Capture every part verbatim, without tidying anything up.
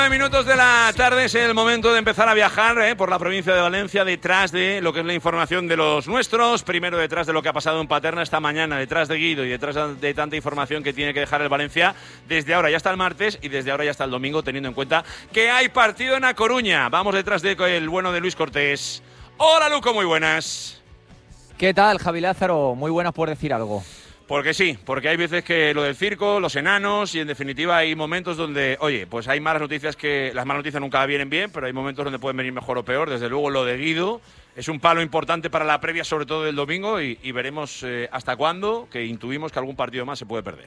Minutos de la tarde es el momento de empezar a viajar eh, por la provincia de Valencia, detrás de lo que es la información de los nuestros, primero detrás de lo que ha pasado en Paterna esta mañana, detrás de Guido y detrás de tanta información que tiene que dejar el Valencia desde ahora ya hasta el martes y desde ahora ya hasta el domingo, teniendo en cuenta que hay partido en A Coruña. Vamos detrás de el bueno de Luis Cortés. Hola Luco, muy buenas. ¿Qué tal, Javi Lázaro? Muy buenas por decir algo. Porque sí, porque hay veces que lo del circo, los enanos y en definitiva hay momentos donde, oye, pues hay malas noticias que las malas noticias nunca vienen bien, pero hay momentos donde pueden venir mejor o peor. Desde luego lo de Guido es un palo importante para la previa, sobre todo del domingo, y, y veremos eh, hasta cuándo, que intuimos que algún partido más se puede perder.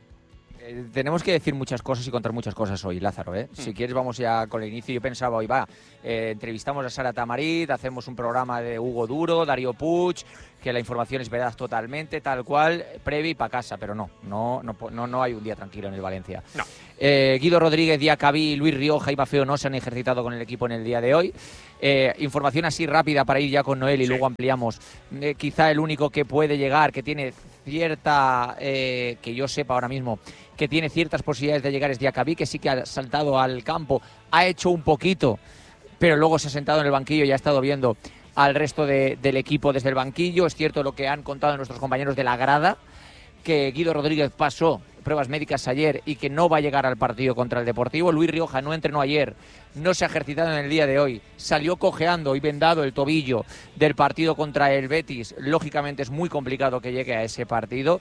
Eh, tenemos que decir muchas cosas y contar muchas cosas hoy, Lázaro, ¿eh? Hmm. Si quieres vamos ya con el inicio. Yo pensaba hoy, va, eh, entrevistamos a Sara Tamarit, hacemos un programa de Hugo Duro, Darío Puig, que la información es veraz totalmente, tal cual, previa y para casa, pero no, no, no, no, no hay un día tranquilo en el Valencia. No. Eh, Guido Rodríguez, Diacabí, Luis Rioja y Mafeo no se han ejercitado con el equipo en el día de hoy. Eh, información así rápida para ir ya con Noel y sí. Luego ampliamos. Eh, quizá el único que puede llegar, que tiene cierta, eh, que yo sepa ahora mismo, que tiene ciertas posibilidades de llegar es Diacabí, que sí que ha saltado al campo, ha hecho un poquito, pero luego se ha sentado en el banquillo y ha estado viendo al resto de, del equipo desde el banquillo. Es cierto lo que han contado nuestros compañeros de la grada, que Guido Rodríguez pasó pruebas médicas ayer y que no va a llegar al partido contra el Deportivo. Luis Rioja no entrenó ayer, no se ha ejercitado en el día de hoy, salió cojeando y vendado el tobillo del partido contra el Betis. Lógicamente es muy complicado que llegue a ese partido.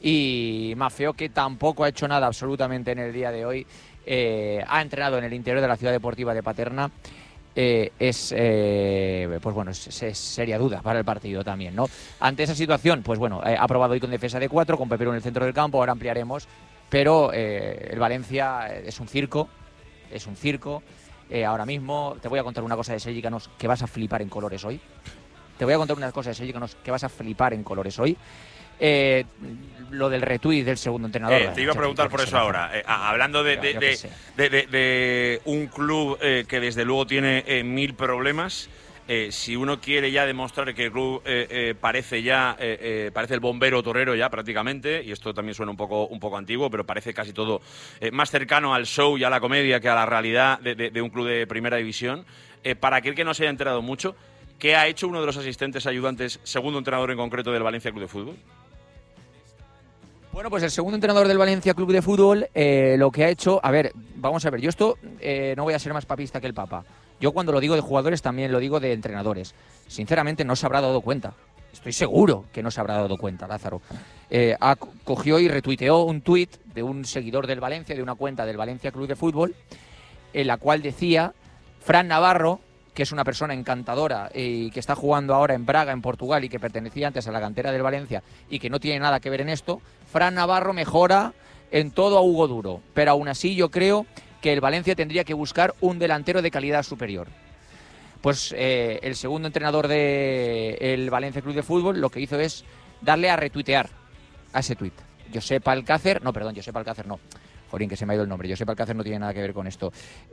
Y Mafeo, que tampoco ha hecho nada absolutamente en el día de hoy, eh, ha entrenado en el interior de la ciudad deportiva de Paterna. Eh, es eh, pues bueno es, es seria duda para el partido también, ¿no? Ante esa situación, pues bueno, eh, ha probado hoy con defensa de cuatro, con Pepero en el centro del campo, ahora ampliaremos, pero eh, el Valencia es un circo, es un circo. Eh, ahora mismo te voy a contar una cosa de Sergi Canós que vas a flipar en colores hoy. Te voy a contar una cosa de Sergi Canós que vas a flipar en colores hoy. Eh, lo del retweet del segundo entrenador. Eh, te iba a preguntar por eso ahora. Eh, hablando de, de, de, de, de, de un club eh, que desde luego tiene eh, mil problemas, eh, si uno quiere ya demostrar que el club eh, eh, parece ya eh, eh, parece el bombero torero ya prácticamente, y esto también suena un poco un poco antiguo, pero parece casi todo eh, más cercano al show y a la comedia que a la realidad de, de, de un club de primera división. Eh, para aquel que no se haya enterado mucho, ¿qué ha hecho uno de los asistentes ayudantes, segundo entrenador en concreto del Valencia Club de Fútbol? Bueno, pues el segundo entrenador del Valencia Club de Fútbol eh, lo que ha hecho... A ver, vamos a ver, yo esto eh, no voy a ser más papista que el Papa. Yo cuando lo digo de jugadores también lo digo de entrenadores. Sinceramente no se habrá dado cuenta. Estoy seguro que no se habrá dado cuenta, Lázaro. Eh, ha, cogió y retuiteó un tuit de un seguidor del Valencia, de una cuenta del Valencia Club de Fútbol, en la cual decía: Fran Navarro, que es una persona encantadora y que está jugando ahora en Braga, en Portugal, y que pertenecía antes a la cantera del Valencia y que no tiene nada que ver en esto, Fran Navarro mejora en todo a Hugo Duro, pero aún así yo creo que el Valencia tendría que buscar un delantero de calidad superior. Pues eh, el segundo entrenador del Valencia Club de Fútbol lo que hizo es darle a retuitear a ese tuit. Josep Alcácer, no, perdón, Josep Alcácer no. Jorín, que se me ha ido el nombre. Josep Alcácer no tiene nada que ver con esto.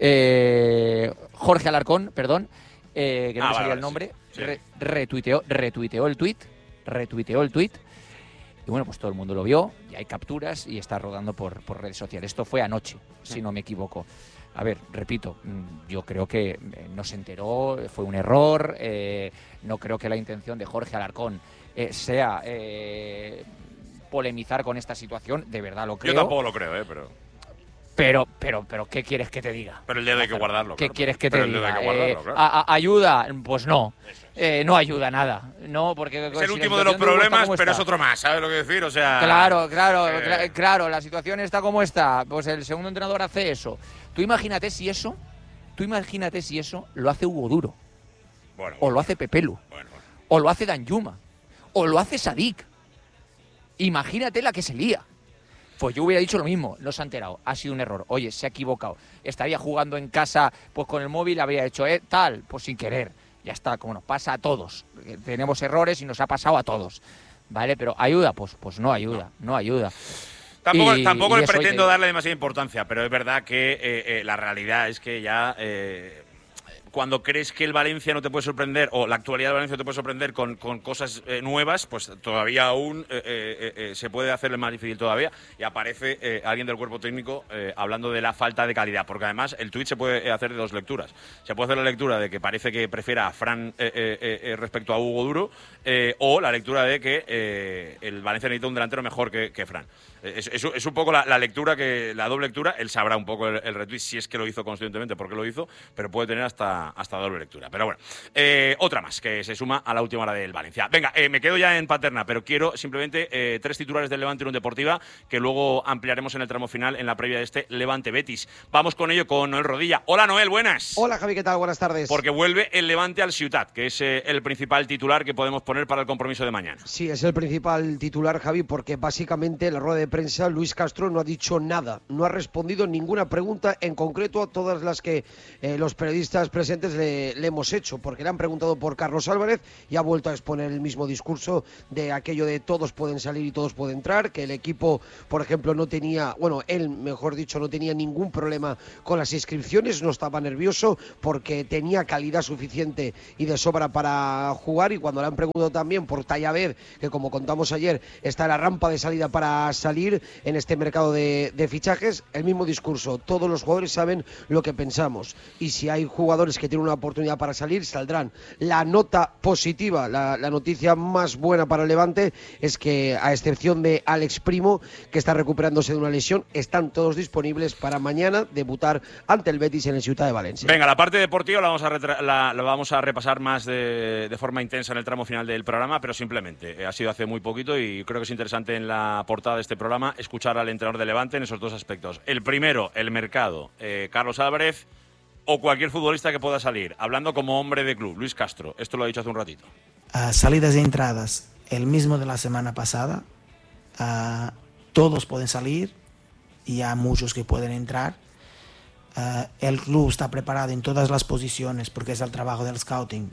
Eh, Jorge Alarcón, perdón, eh, que no ah, me salía vale, el nombre, sí, sí. Re, retuiteó, retuiteó el tuit, retuiteó el tuit. Y bueno, pues todo el mundo lo vio, y hay capturas y está rodando por, por redes sociales. Esto fue anoche, si no me equivoco. A ver, repito, yo creo que no se enteró, fue un error. Eh, no creo que la intención de Jorge Alarcón eh, sea eh, polemizar con esta situación. De verdad lo creo. Yo tampoco lo creo, ¿eh? Pero... Pero, pero, pero, ¿qué quieres que te diga? Pero el dedo hay que guardarlo. ¿Qué claro. quieres que pero te diga? El dedo hay que guardarlo, eh, claro. a, a, ¿Ayuda? Pues no. Eh, no ayuda nada. No, porque es el si último de los problemas, pero es otro más, ¿sabes lo que decir? O sea, claro, claro, eh... cl claro, la situación está como está. Pues el segundo entrenador hace eso. Tú imagínate si eso, tú imagínate si eso lo hace Hugo Duro. Bueno, o bueno. lo hace Pepelu. Bueno, bueno. O lo hace Danjuma. O lo hace Sadik. Imagínate la que se lía. Pues yo hubiera dicho lo mismo, no se ha enterado, ha sido un error, oye, se ha equivocado, estaría jugando en casa pues con el móvil, habría hecho eh, tal, pues sin querer, ya está, como nos pasa a todos, tenemos errores y nos ha pasado a todos, ¿vale? Pero ayuda, pues, pues no ayuda, no, no ayuda. Tampoco, y, tampoco y le eso, pretendo oye, darle demasiada importancia, pero es verdad que eh, eh, la realidad es que ya... Eh, cuando crees que el Valencia no te puede sorprender, o la actualidad del Valencia te puede sorprender con, con cosas eh, nuevas, pues todavía aún eh, eh, eh, se puede hacerle más difícil todavía, y aparece eh, alguien del cuerpo técnico eh, hablando de la falta de calidad, porque además el tuit se puede hacer de dos lecturas. Se puede hacer la lectura de que parece que prefiera a Fran eh, eh, eh, respecto a Hugo Duro, eh, o la lectura de que eh, el Valencia necesita un delantero mejor que, que Fran. Es, es, es un poco la, la lectura, que la doble lectura. Él sabrá un poco el, el retweet, si es que lo hizo conscientemente, porque lo hizo, pero puede tener hasta, hasta doble lectura. Pero bueno, eh, otra más que se suma a la última hora del Valencia. Venga, eh, me quedo ya en Paterna, pero quiero simplemente eh, tres titulares del Levante y un Deportiva, que luego ampliaremos en el tramo final en la previa de este Levante Betis. Vamos con ello con Noel Rodilla. Hola Noel, buenas. Hola Javi, ¿qué tal? Buenas tardes. Porque vuelve el Levante al Ciutat, que es eh, el principal titular que podemos poner para el compromiso de mañana. Sí, es el principal titular, Javi, porque básicamente en la rueda de prensa Luis Castro no ha dicho nada, no ha respondido ninguna pregunta en concreto a todas las que eh, los periodistas presentes le, le hemos hecho, porque le han preguntado por Carlos Álvarez y ha vuelto a exponer el mismo discurso de aquello de todos pueden salir y todos pueden entrar, que el equipo, por ejemplo, no tenía, bueno, él, mejor dicho, no tenía ningún problema con las inscripciones, no estaba nervioso porque tenía calidad suficiente y de sobra para jugar, y cuando le han preguntado también por Tallaver, que como contamos ayer está en la rampa de salida para salir en este mercado de, de fichajes, el mismo discurso, todos los jugadores saben lo que pensamos y si hay jugadores que tienen una oportunidad para salir, saldrán. La nota positiva, la, la noticia más buena para el Levante es que, a excepción de Alex Primo, que está recuperándose de una lesión, están todos disponibles para mañana debutar ante el Betis en el Ciutat de Valencia. Venga, la parte deportiva la vamos a, retra- la, la vamos a repasar más de, de forma intensa en el tramo final del programa, pero simplemente eh, ha sido hace muy poquito y creo que es interesante en la portada de este programa escuchar al entrenador de Levante en esos dos aspectos. El primero, el mercado. Eh, Carlos Álvarez o cualquier futbolista que pueda salir. Hablando como hombre de club, Luis Castro. Esto lo ha dicho hace un ratito. Uh, salidas y entradas, el mismo de la semana pasada. Uh, todos pueden salir y hay muchos que pueden entrar. Uh, el club está preparado en todas las posiciones porque es el trabajo del scouting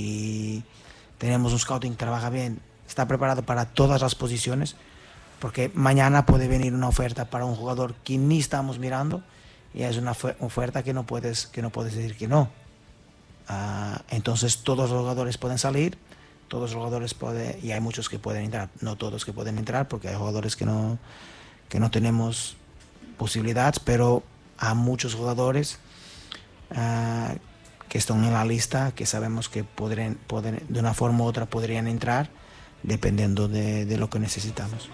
y tenemos un scouting que trabaja bien. Está preparado para todas las posiciones, porque mañana puede venir una oferta para un jugador que ni estamos mirando y es una oferta que no puedes, que no puedes decir que no. Uh, entonces todos los jugadores pueden salir, todos los jugadores pueden, y hay muchos que pueden entrar, no todos que pueden entrar porque hay jugadores que no, que no tenemos posibilidades, pero hay muchos jugadores uh, que están en la lista, que sabemos que podrían, podrían, de una forma u otra podrían entrar dependiendo de, de lo que necesitamos.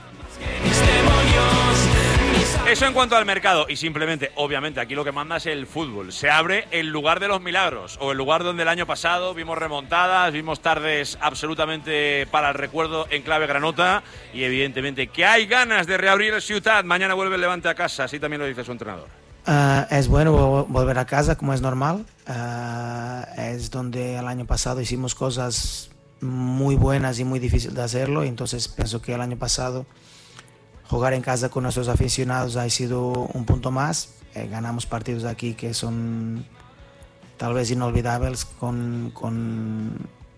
Eso en cuanto al mercado. Y simplemente, obviamente, aquí lo que manda es el fútbol. Se abre el lugar de los milagros, o el lugar donde el año pasado vimos remontadas, vimos tardes absolutamente para el recuerdo en clave granota, y evidentemente que hay ganas de reabrir el Ciutat. Mañana vuelve el Levante a casa, así también lo dice su entrenador. Uh, es bueno volver a casa, como es normal. Uh, es donde el año pasado hicimos cosas muy buenas y muy difíciles de hacerlo, entonces pienso que el año pasado jugar en casa con nuestros aficionados ha sido un punto más. Eh, ganamos partidos aquí que son tal vez inolvidables, con, con,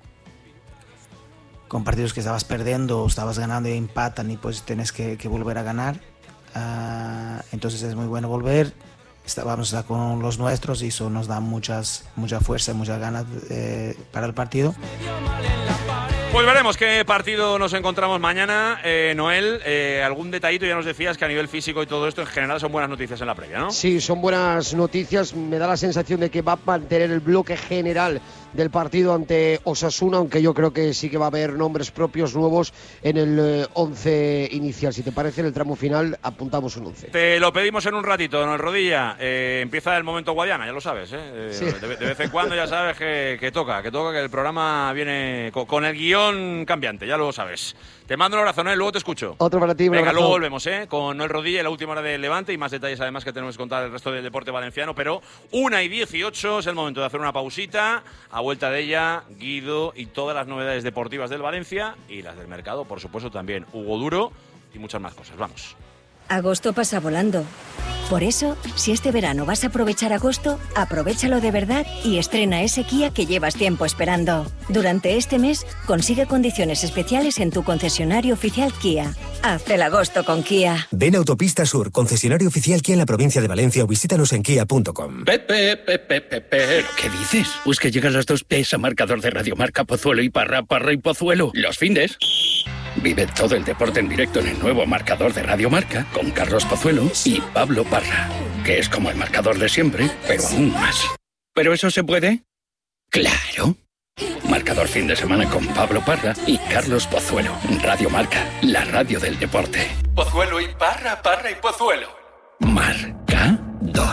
con partidos que estabas perdiendo o estabas ganando y empatan y pues tienes que, que volver a ganar. Uh, entonces es muy bueno volver. Vamos con los nuestros y eso nos da muchas, mucha fuerza y muchas ganas eh, para el partido. Pues veremos qué partido nos encontramos mañana. Eh, Noel, eh, algún detallito, ya nos decías que a nivel físico y todo esto en general son buenas noticias en la previa, ¿no? Sí, son buenas noticias. Me da la sensación de que va a mantener el bloque general del partido ante Osasuna, aunque yo creo que sí que va a haber nombres propios nuevos en el eh, once inicial. Si te parece, en el tramo final apuntamos un once. Te lo pedimos en un ratito, Noel Rodilla. Eh, empieza el momento Guadiana, ya lo sabes, ¿eh? eh sí. de, de vez en cuando ya sabes que, que toca, que toca, que el programa viene con, con el guión cambiante, ya lo sabes. Te mando un abrazo, Noel, luego te escucho. Otro para ti, un Venga, abrazo. luego volvemos, ¿eh? Con Noel Rodilla, la última hora del Levante y más detalles además que tenemos que contar del resto del deporte valenciano, pero una y dieciocho es el momento de hacer una pausita. A vuelta de ella, Guido y todas las novedades deportivas del Valencia y las del mercado, por supuesto también Hugo Duro y muchas más cosas. Vamos. Agosto pasa volando. Por eso, si este verano vas a aprovechar agosto, aprovéchalo de verdad y estrena ese Kia que llevas tiempo esperando. Durante este mes, consigue condiciones especiales en tu concesionario oficial Kia. Haz el agosto con Kia. Ven a Autopista Sur, concesionario oficial Kia en la provincia de Valencia, o visítanos en kia punto com. Pepe, Pepe, Pepe. ¿Qué dices? Pues que llegan las dos P's a marcador de Radiomarca, Pozuelo y Parra, Parra y Pozuelo. Los findes. Vive todo el deporte en directo en el nuevo marcador de Radiomarca con Carlos Pozuelo y Pablo Parra, que es como el marcador de siempre, pero aún más. ¿Pero eso se puede? ¡Claro! Marcador fin de semana con Pablo Parra y Carlos Pozuelo. Radiomarca, la radio del deporte. Pozuelo y Parra, Parra y Pozuelo. Marca dos.